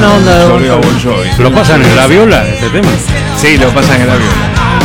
buena onda de Bon Sobre Jovi. Bon Jovi. ¿Lo pasan en la viola, este tema? Sí, lo pasan en la viola.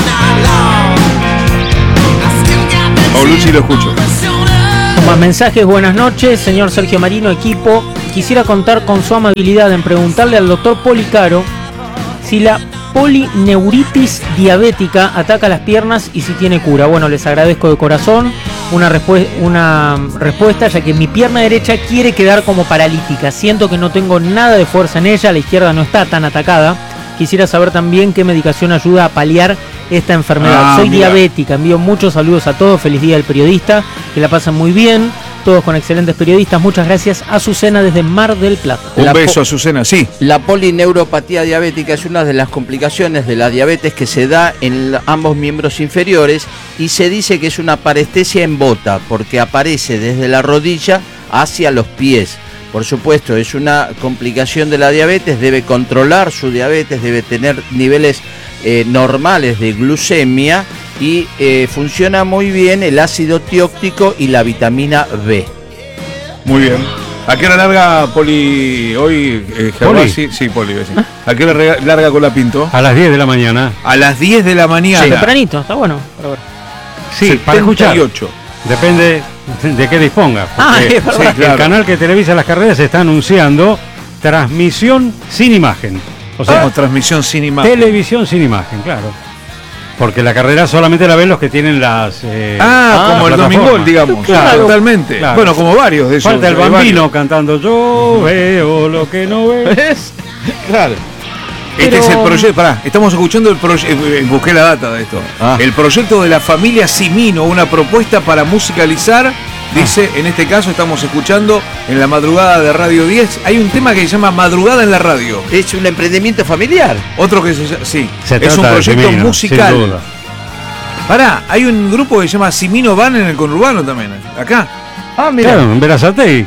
Paulucci lo escucho. Más mensajes, buenas noches, señor Sergio Marino, equipo. Quisiera contar con su amabilidad en preguntarle al doctor Policaro si la polineuritis diabética ataca las piernas y si tiene cura. Bueno, les agradezco de corazón una respuesta, ya que mi pierna derecha quiere quedar como paralítica. Siento que no tengo nada de fuerza en ella, la izquierda no está tan atacada. Quisiera saber también qué medicación ayuda a paliar esta enfermedad. Soy diabética, envío muchos saludos a todos, feliz día del periodista, que la pasen muy bien, todos con excelentes periodistas, muchas gracias. Azucena desde Mar del Plata. Un beso, Azucena, sí. La polineuropatía diabética es una de las complicaciones de la diabetes que se da en ambos miembros inferiores y se dice que es una parestesia en bota porque aparece desde la rodilla hacia los pies. Por supuesto, es una complicación de la diabetes, debe controlar su diabetes, debe tener niveles normales de glucemia y funciona muy bien el ácido tióctico y la vitamina B. Muy bien. ¿A qué hora larga Poli hoy? ¿Poli? Sí, Poli. Sí. ¿A qué hora larga Colapinto? A las 10 de la mañana. A las 10 de la mañana. Sí, tempranito, está bueno. Sí, para escuchar. 78. Depende de qué disponga. Porque es verdad. Sí, claro. el canal que televisa las carreras está anunciando transmisión sin imagen. O sea, Como transmisión sin imagen. televisión sin imagen, claro. Porque la carrera solamente la ven los que tienen las... Como el plataformas. Domingol, digamos. Claro, Totalmente. claro. Bueno, como varios de esos. Falta el hay Bambino varios. cantando yo veo lo que no ves. Claro. Este Pero- es el proyecto, pará, estamos escuchando el proyecto, busqué la data de esto. El proyecto de la familia Simino, una propuesta para musicalizar, dice, en este caso estamos escuchando en la madrugada de Radio 10, hay un tema que se llama Madrugada en la Radio. Es un emprendimiento familiar. Otro que se llama, sí, Se es un trata de proyecto Simino, musical. sin duda. Pará, hay un grupo que se llama Simino Van en el conurbano también, acá. Claro, en Berazategui.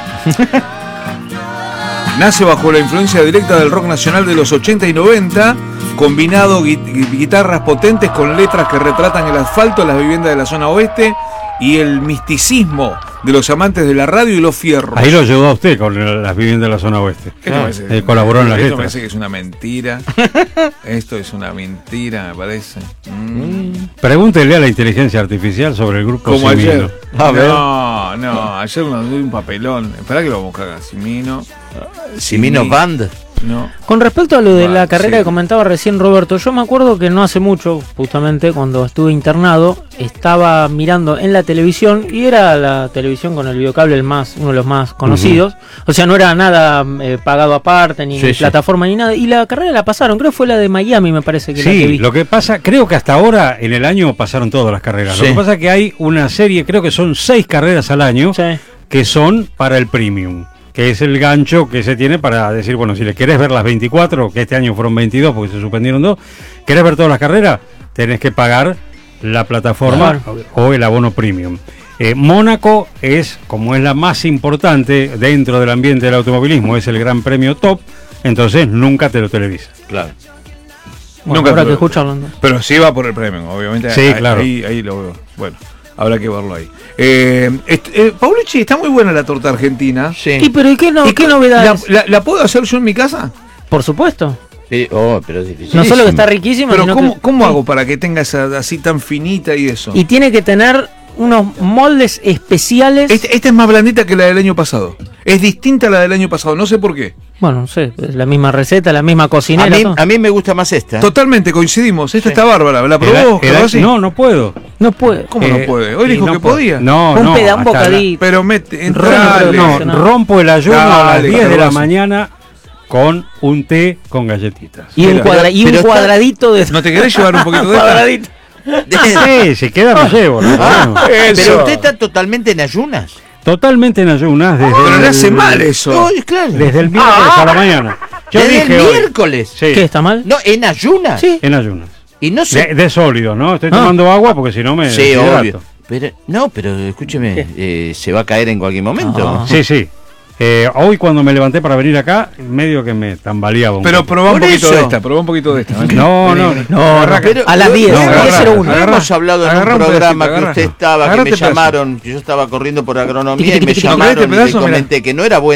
Nace bajo la influencia directa del rock nacional de los 80 y 90, combinado guitarras potentes con letras que retratan el asfalto, las viviendas de la zona oeste y el misticismo de los amantes de la radio y los fierros. Ahí lo ayudó a usted con las viviendas de la zona oeste. Esto me parece- Colaboró en las esto letras. me parece que es una mentira. Esto es una mentira, me parece. Pregúntele a la inteligencia artificial sobre el grupo Como Simino. ayer. A ver. No, ayer nos dio un papelón. Esperá que lo vamos a buscar acá. Simino. Simino Band. No. Con respecto a lo de la Vale, carrera sí. que comentaba recién Roberto, yo me acuerdo que no hace mucho, justamente cuando estuve internado, estaba mirando en la televisión, y era la televisión con el videocable uno de los más conocidos, o sea, no era nada pagado aparte, ni plataforma, ni nada, y la carrera la pasaron, creo que fue la de Miami, me parece que la que Sí, vi. lo que pasa, creo que hasta ahora en el año pasaron todas las carreras. Lo Sí. que pasa es que hay una serie, creo que son 6 carreras al año, Sí. que son para el premium, que es el gancho que se tiene para decir, bueno, si le querés ver las 24, que este año fueron 22 porque se suspendieron 2, querés ver todas las carreras, tenés que pagar la plataforma o el abono premium. Mónaco es, como es la más importante dentro del ambiente del automovilismo, es el gran premio top, entonces nunca te lo televisa. Claro. Bueno, Nunca habrá tuve. que escucharlo. ¿No? Pero sí va por el premio, obviamente. Sí, claro. Ahí lo veo. Bueno, habrá que verlo ahí. Paulucci, está muy buena la torta argentina. Sí. ¿Y pero ¿y qué, qué novedades? ¿La puedo hacer yo en mi casa? Por supuesto. Sí. Oh, pero es difícil. No solo que está riquísima, Pero sino ¿cómo, que- cómo sí. hago para que tenga esa así tan finita y eso? Y tiene que tener unos moldes especiales. Esta es más blandita que la del año pasado. Es distinta a la del año pasado, no sé por qué. Bueno, no sé, es la misma receta, la misma A cocinera. mí, todo. a mí me gusta más esta. Totalmente coincidimos. Esta está bárbara. ¿La probó? Oscar? No puedo. No puede. ¿Cómo no puede? Hoy dijo no que puedo. podía. No, Un no. peda, un hasta bocadito. Pero mete, Dale. No, rompo el ayuno a las Dale, 10 de la Carlos. mañana con un té con galletitas. Y un, Mira, y un pero está- cuadradito de. ¿No te querés llevar un poquito de esta? cuadradito. Sí, si queda me llevo. ¿no? Bueno, Pero usted está totalmente en ayunas. totalmente en ayunas desde Pero le el- hace mal eso. No, claro. Desde el miércoles a la mañana. Yo Desde dije el hoy. miércoles. Sí, ¿Qué está mal? No, en ayunas. Sí. en ayunas. Y no sé. De sólido, ¿no? Estoy tomando agua porque si no me Sí, deshidrato. obvio. Pero, no, pero escúcheme, se va a caer en cualquier momento. Ah. Sí, sí. Hoy cuando me levanté para venir acá, medio que me tambaleaba un Pero poco. probá un Por poquito eso. de esta, probá un poquito de esta. No, Pero- A las 10, no, agarrá, 10:01. agarrá. Hemos hablado en Agarrá un un programa pedacito, que usted agarrá. estaba, que Agarrate me pedazo. llamaron, que yo estaba corriendo por agronomía y me Tiqui, tiqui, tiqui. llamaron y ¿No querés le este pedazo? comenté que no era bueno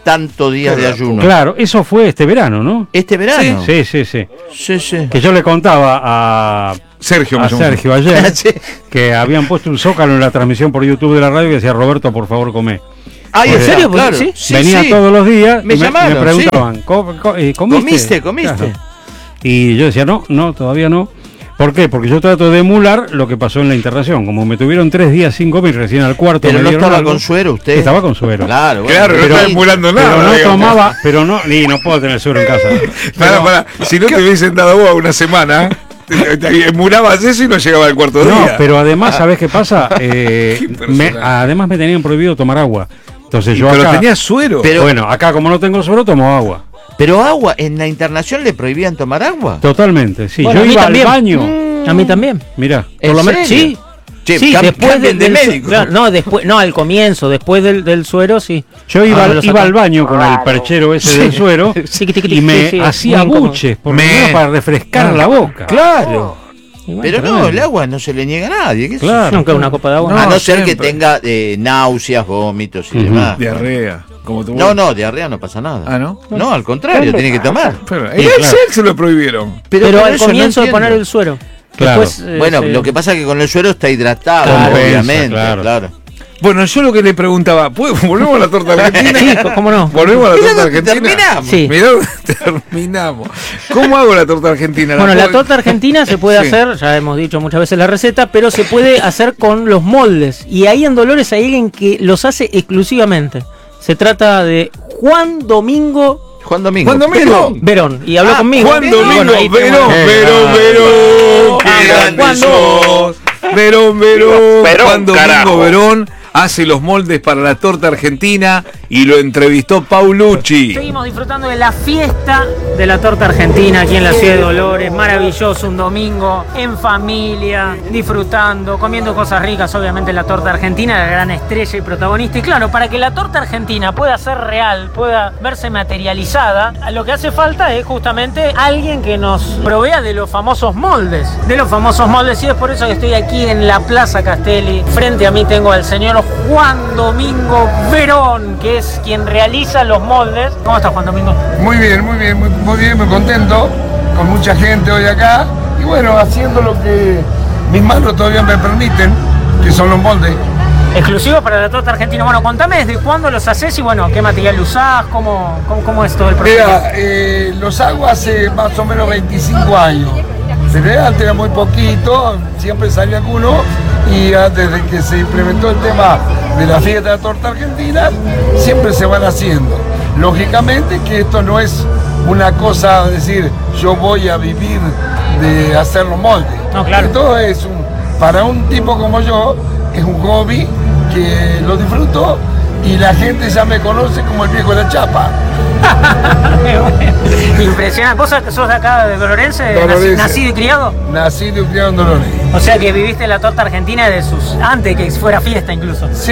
tantos días de ayuno. Claro, eso fue este verano, ¿no? ¿Este verano? Sí. Sí. Que yo le contaba a Sergio ayer Sí. que habían puesto un zócalo en la transmisión por YouTube de la radio que decía: Roberto, por favor, comé. Ay, ¿en serio? Claro. Claro. Sí. Venía todos los días Me y llamaron, me preguntaban: ¿comiste? ¿Comiste? Claro. Y yo decía: no, todavía no. ¿Por qué? Porque yo trato de emular lo que pasó en la internación. Como me tuvieron 3 días sin comer, recién al cuarto Pero me no dieron estaba algo. con suero usted. Estaba con suero. Claro, bueno, Claro, no Pero- está emulando nada. Pero no digamos. tomaba, pero no, ni no puedo tener suero en casa. Pará. Si no te hubiesen dado vos una semana, emulabas eso y no llegaba al cuarto No, día. pero además, ¿sabés qué pasa? personaje. Además me tenían prohibido tomar agua. Entonces yo Pero acá, tenía suero. Pero- bueno, acá como no tengo suero, tomo agua. Pero agua, ¿en la internación le prohibían tomar agua? Totalmente, sí. Bueno, a Yo mí iba también. al baño. A mí también. Mirá. ¿En Por lo menos, serio? sí. Che, Sí, después cambien de del médico. claro, no, al comienzo, después del suero, sí. Yo iba, Ah, me lo iba sacan. al baño con el perchero ese del suero Sí, y me sí, hacía muy incómodo. buches, por lo menos para refrescar la boca. Claro. Y bueno, Pero no, tremendo. el agua no se le niega a nadie. ¿Qué sé Claro. yo? nunca una copa de agua. A No, no ser que siempre. tenga náuseas, vómitos y Ujú. demás. Diarrea. Como tu No, diarrea no pasa nada. Ah, ¿no? No, al contrario, tiene que tomar. Pero Sí, él claro. se lo prohibieron. Pero al eso no comienzo de entiendo. poner el suero. Claro. Después, Bueno, se- lo que pasa es que con el suero está hidratado, Compensa, obviamente. claro. Claro. Bueno, yo lo que le preguntaba, ¿volvemos a la torta argentina? Sí, ¿cómo no? ¿Volvemos a la Mirá torta dónde argentina? terminamos. Sí. Mirá dónde terminamos. ¿Cómo hago la torta argentina? Bueno, la puedo- torta argentina se puede Sí. hacer, ya hemos dicho muchas veces la receta, pero se puede hacer con los moldes. Y ahí en Dolores hay alguien que los hace exclusivamente. Se trata de Juan Domingo Juan Domingo. Juan Domingo. Verón. Y habló conmigo. Juan Y Domingo, bueno, ahí tenemos- Verón, qué Vamos, grande Juan sos. Verón, Verón, Juan Domingo carajo. Verón hace los moldes para la torta argentina y lo entrevistó Paulucci. Seguimos disfrutando de la fiesta de la torta argentina aquí en la ciudad de Dolores. Maravilloso, un domingo en familia, disfrutando, comiendo cosas ricas. Obviamente la torta argentina, la gran estrella y protagonista. Y claro, para que la torta argentina pueda ser real, pueda verse materializada, lo que hace falta es justamente alguien que nos provea de los famosos moldes. Y es por eso que estoy aquí en la Plaza Castelli. Frente a mí tengo al señor Juan Domingo Verón, que es quien realiza los moldes. ¿Cómo estás, Juan Domingo? Muy bien, muy contento, con mucha gente hoy acá y bueno, haciendo lo que mis manos todavía me permiten, que son los moldes. Exclusivo para la torta argentina. Bueno, contame desde cuándo los haces y bueno, qué material usás, cómo es todo el proceso. Mira, los hago hace más o menos 25 años. Pero antes era muy poquito, siempre salía alguno y desde que se implementó el tema de la fiesta de la torta argentina, siempre se van haciendo. Lógicamente que esto no es una cosa, decir, yo voy a vivir de hacer los moldes. No, claro. Esto es para un tipo como yo, es un hobby que lo disfruto y la gente ya me conoce como el viejo de la chapa. Impresionante. ¿Vos sos de acá de Dolorense? Dolorense. ¿Nacido y criado? Nacido y criado en Dolores. O sea que viviste la torta argentina de antes que fuera fiesta incluso. Sí,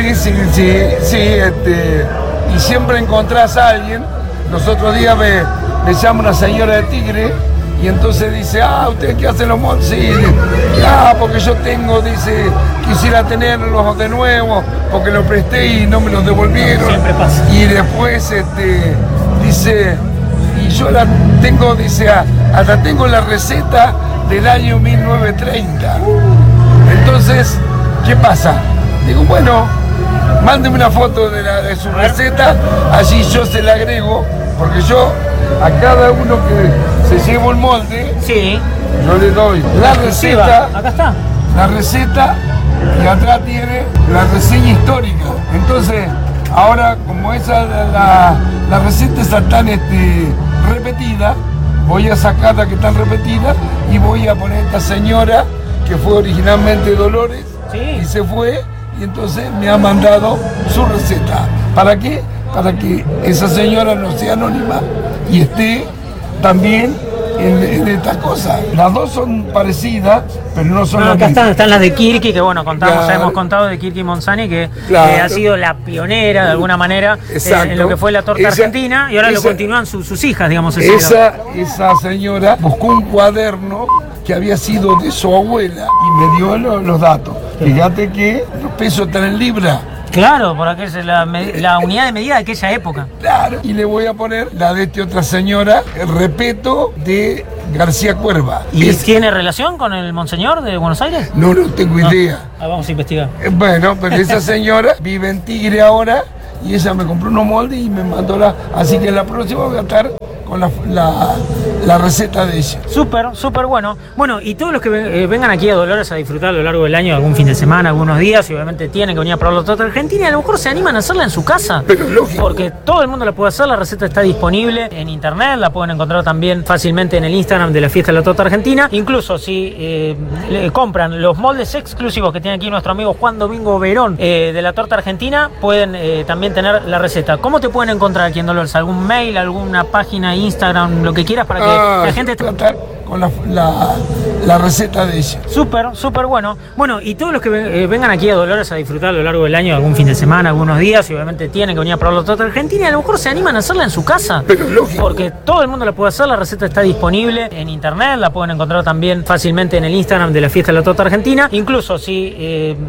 y siempre encontrás a alguien. Los otros días me llama una señora de Tigre y entonces dice, ¿ustedes qué hacen los moldes? Sí, porque yo tengo, dice, quisiera tenerlos de nuevo, porque los presté y no me los devolvieron. Siempre pasa. Y después, dice, y yo la tengo, dice, hasta tengo la receta del año 1930. Entonces, ¿qué pasa? Digo, bueno, mándeme una foto de su receta, allí yo se la agrego, porque yo a cada uno que se lleva un molde, Sí. yo le doy la receta, Acá está. la receta y atrás tiene la reseña histórica. Entonces, ahora como esa la receta está tan repetida, voy a sacar la que está repetida y voy a poner esta señora que fue originalmente Dolores Sí. y se fue y entonces me ha mandado su receta. ¿Para qué? Para que esa señora no sea anónima y esté también en estas cosas. Las dos son parecidas, pero no son No, las acá mismas. están las de Kirky, que bueno, Claro. hemos contado de Kirky Monzani, que Claro. ha sido la pionera de alguna manera Exacto. en lo que fue la torta Esa- argentina, y ahora lo esa- continúan sus hijas, digamos. ese legado. Esa señora buscó un cuaderno que había sido de su abuela y me dio los datos. Fíjate que los pesos están en libra. Claro, porque es la unidad de medida de aquella época. Claro. Y le voy a poner la de esta otra señora, el Repeto de García Cuerva. ¿Y tiene relación con el Monseñor de Buenos Aires? No tengo idea. Vamos a investigar. Bueno, pero esa señora vive en Tigre ahora y ella me compró unos moldes y me mandó así que la próxima voy a estar con la receta de ella. Súper bueno. Bueno, y todos los que vengan aquí a Dolores a disfrutar a lo largo del año, algún fin de semana, algunos días, y obviamente tienen que venir a probar la torta argentina, y a lo mejor se animan a hacerla en su casa. Pero lógico. Porque todo el mundo la puede hacer, la receta está disponible en internet, la pueden encontrar también fácilmente en el Instagram de la Fiesta de la Torta Argentina. Incluso si compran los moldes exclusivos que tiene aquí nuestro amigo Juan Domingo Verón de la Torta Argentina, pueden también tener la receta. ¿Cómo te pueden encontrar aquí en Dolores? ¿Algún mail, alguna página, Instagram, lo que quieras para que la gente tratar con la receta de ella. Súper bueno. Bueno, y todos los que vengan aquí a Dolores a disfrutar a lo largo del año, algún fin de semana, algunos días, y obviamente tienen que venir a probar la torta argentina, y a lo mejor se animan a hacerla en su casa. Pero lógico. Porque todo el mundo la puede hacer, la receta está disponible en internet, la pueden encontrar también fácilmente en el Instagram de la Fiesta de la Torta Argentina. Incluso si